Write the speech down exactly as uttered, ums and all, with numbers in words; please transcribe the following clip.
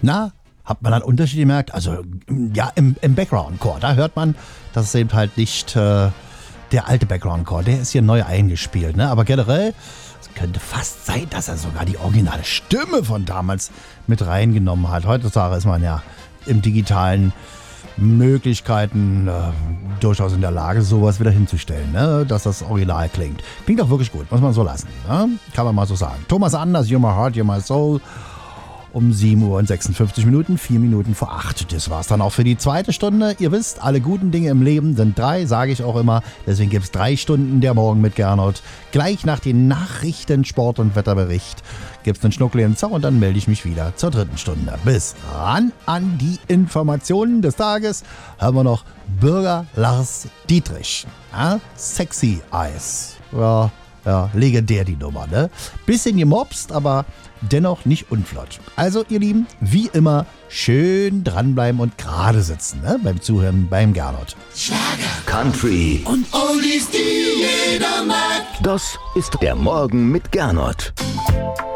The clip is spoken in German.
Na, hat man einen Unterschied gemerkt? Also, ja, im, im Background-Chor, da hört man, dass es eben halt nicht äh, der alte Background-Chor, der ist hier neu eingespielt, ne? Aber generell, es könnte fast sein, dass er sogar die originale Stimme von damals mit reingenommen hat. Heutzutage ist man ja im digitalen Möglichkeiten äh, durchaus in der Lage, sowas wieder hinzustellen, ne? Dass das Original klingt. Klingt auch wirklich gut, muss man so lassen, ne? Kann man mal so sagen. Thomas Anders, You're My Heart, You're My Soul. Um sieben Uhr und sechsundfünfzig Minuten, vier Minuten vor acht. Das war's dann auch für die zweite Stunde. Ihr wisst, alle guten Dinge im Leben sind drei, sage ich auch immer. Deswegen gibt's drei Stunden der Morgen mit Gernot. Gleich nach den Nachrichten, Sport- und Wetterbericht gibt's einen Schnuckli in Zau und dann melde ich mich wieder zur dritten Stunde. Bis ran an die Informationen des Tages hören wir noch Bürger Lars Dietrich. Ja? Sexy Eyes. Ja, ja, legendär die Nummer, ne? Bisschen gemobst, aber dennoch nicht unflott. Also, ihr Lieben, wie immer, schön dranbleiben und gerade sitzen, ne? Beim Zuhören beim Gernot. Schlager, Country und Oldies, die jeder mag. Das ist der Morgen mit Gernot.